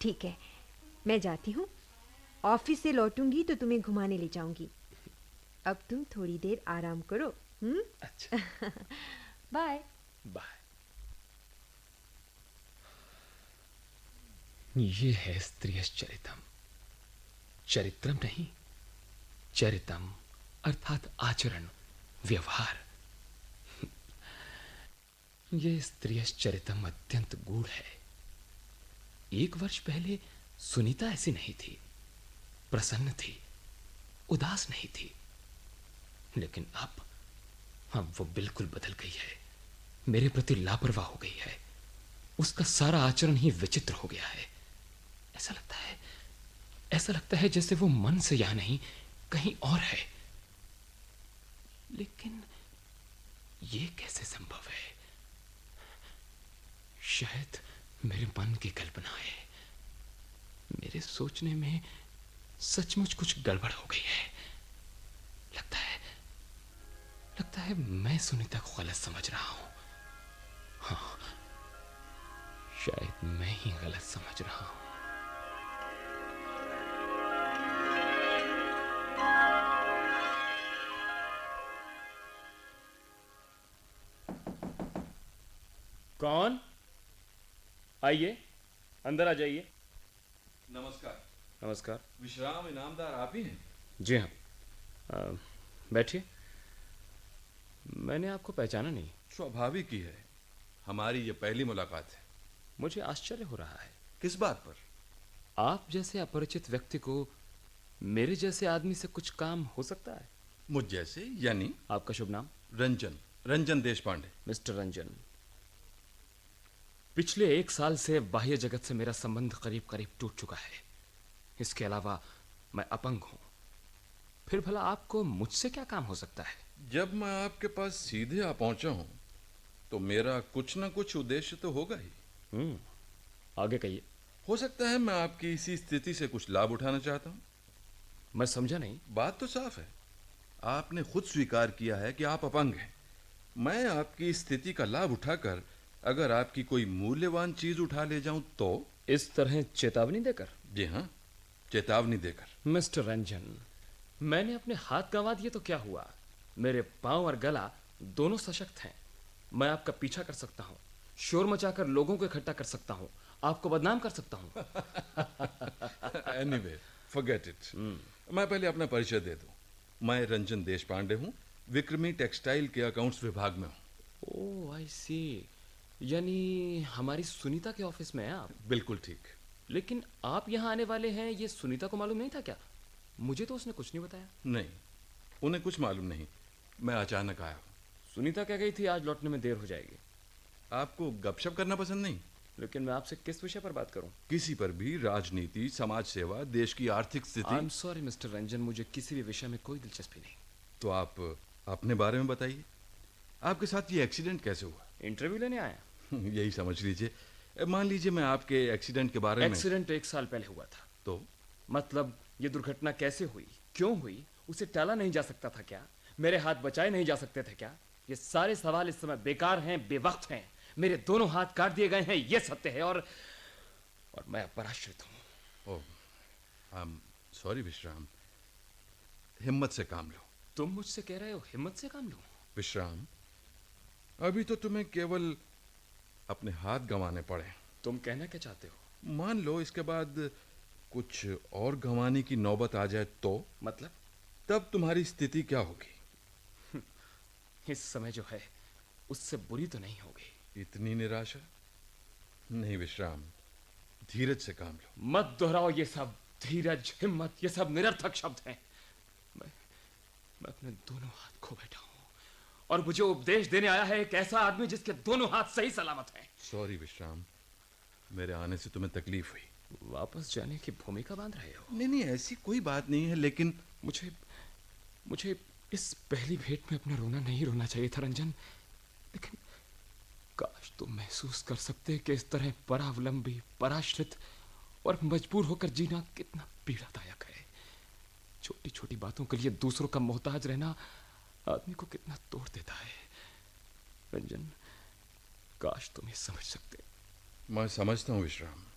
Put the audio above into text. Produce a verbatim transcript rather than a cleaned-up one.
ठीक है, मैं जाती हूँ। ऑफिस से लौटूंगी तो तुम्हें घुमाने ले जाऊंगी। अब तुम थोड़ी देर आराम करो। हम्म? अच्छा। बाय। बाय। ये है स्त्रियश्चरितम। चरित्रम नहीं, चरितम अर्थात आचरण, व्यवहार। ये स्त्रियश्चरितम अत्यंत गूढ़ है। एक वर्ष पहले सुनीता ऐसी नहीं थी, प्रसन्न थी, उदास नहीं थी। लेकिन अब अब वो बिल्कुल बदल गई है, मेरे प्रति लापरवाह हो गई है। उसका सारा आचरण ही विचित्र हो गया है। ऐसा लगता है ऐसा लगता है जैसे वो मन से यहां नहीं, कहीं और है। लेकिन ये कैसे संभव है? शायद मेरे मन की कल्पना है। मेरे सोचने में सचमुच कुछ गड़बड़ हो गई है। लगता है लगता है मैं सुनीता को गलत समझ रहा हूं। हाँ, शायद मैं ही गलत समझ रहा हूं। कौन? आइए, अंदर आ जाइए। नमस्कार। नमस्कार। विश्राम इनामदार आप ही हैं? जी हाँ, आ, बैठिए। मैंने आपको पहचाना नहीं। स्वाभाविक ही है, हमारी ये पहली मुलाकात है। मुझे आश्चर्य हो रहा है। किस बात पर? आप जैसे अपरिचित व्यक्ति को मेरे जैसे आदमी से कुछ काम हो सकता है? मुझ जैसे यानी? आपका शुभ नाम? रंजन, रंजन देशपांडे। मिस्टर रंजन, पिछले एक साल से बाह्य जगत से मेरा संबंध करीब करीब टूट चुका है। इसके अलावा मैं अपंग हूं। फिर भला आपको मुझसे क्या काम हो सकता है? जब मैं आपके पास सीधे आ पहुंचा हूं तो मेरा कुछ ना कुछ उद्देश्य तो होगा ही। हम्म, आगे कहिए। हो सकता है मैं आपकी इसी स्थिति से कुछ लाभ उठाना चाहता हूं। मैं समझा नहीं। बात तो साफ है, आपने खुद स्वीकार किया है कि आप अपंग हैं। मैं आपकी स्थिति का लाभ उठाकर अगर आपकी कोई मूल्यवान चीज उठा ले जाऊं तो? इस तरह चेतावनी देकर? जी हाँ, चेतावनी देकर। मिस्टर रंजन, मैंने अपने हाथ गंवा दिए तो क्या हुआ? मेरे पांव और गला दोनों सशक्त हैं। मैं आपका पीछा कर सकता हूं, शोर मचाकर लोगों को इकट्ठा कर सकता हूं, आपको बदनाम कर सकता हूं। Anyway, forget it. मैं पहले अपना परिचय दे दूं। मैं रंजन देशपांडे हूं, विक्रमी टेक्सटाइल के अकाउंट्स विभाग में हूं। ओह, आई सी। यानी हमारी सुनीता के ऑफिस में हैं आप? बिल्कुल ठीक। लेकिन आप यहाँ आने वाले हैं ये सुनीता को मालूम नहीं था क्या? मुझे तो उसने कुछ नहीं बताया। नहीं, उन्हें कुछ मालूम नहीं, मैं अचानक आया हूं। सुनीता कह गई थी आज लौटने में देर हो जाएगी। आपको गपशप करना पसंद नहीं? लेकिन मैं आपसे किस विषय पर बात करूं? किसी पर भी, राजनीति, समाज सेवा, देश की आर्थिक स्थिति। I am sorry mister Ranjan, मुझे किसी भी विषय में कोई दिलचस्पी नहीं। तो आप अपने बारे में बताइए, आपके साथ ये एक्सीडेंट कैसे हुआ? इंटरव्यू लेने आया? यही समझ लीजिए। मान लीजिए मैं आपके एक्सीडेंट के बारे में। एक्सीडेंट एक साल पहले हुआ था। तो मतलब ये दुर्घटना कैसे हुई, क्यों हुई, उसे टाला नहीं जा सकता था क्या? मेरे हाथ बचाए नहीं जा सकते थे क्या? ये सारे सवाल इस समय बेकार हैं, बेवक्त हैं। मेरे दोनों हाथ काट दिए गए हैं, ये सत्य है, और और मैं अपराश्रित हूं। ओह, आई एम सॉरी विश्राम, हिम्मत से काम लो। तुम मुझसे कह रहे हो हिम्मत से काम लूं? विश्राम, अभी तो तुम्हें केवल अपने हाथ गंवाने पड़े। तुम कहना क्या चाहते हो? मान लो इसके बाद कुछ और गंवाने की नौबत आ जाए तो? मतलब? तब तुम्हारी स्थिति क्या होगी? इस समय जो है उससे बुरी तो नहीं होगी। इतनी निराशा? नहीं विश्राम, धीरज से काम लो। मत दोहराओ ये सब। धीरज, हिम्मत, ये सब निरर्थक शब्द हैं। मैं मैं अपने दोनों हाथ खो बैठा हूं और मुझे उपदेश देने आया है एक ऐसा आदमी जिसके दोनों हाथ सही सलामत हैं। सॉरी विश्राम, मेरे आने से तुम्हें तकलीफ हुई। वापस जाने की भूमिका बांध रहे हो? नहीं नहीं, ऐसी कोई बात नहीं है, लेकिन मुझे मुझे इस पहली भेंट में अपना रोना नहीं रोना चाहिए था रंजन। लेकिन काश तुम महसूस कर सकते कि इस तरह परावलंबी, पराश्रित और मजबूर होकर जीना कितना पीड़ादायक है। छोटी छोटी बातों के लिए दूसरों का मोहताज रहना आदमी को कितना तोड़ देता है। रंजन, काश तुम ये समझ सकते। मैं समझता हूँ विश्राम,